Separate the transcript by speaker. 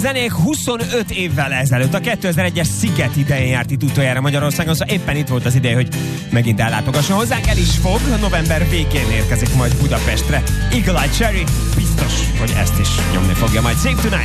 Speaker 1: Zenék 25 évvel ezelőtt, a 2001-es Sziget idején járt itt utoljára Magyarországon, szóval éppen itt volt az ideje, hogy megint ellátogasson hozzánk, el is fog, november végén érkezik majd Budapestre. Eagle Eye Cherry, biztos, hogy ezt is nyomni fogja majd. Save Tonight!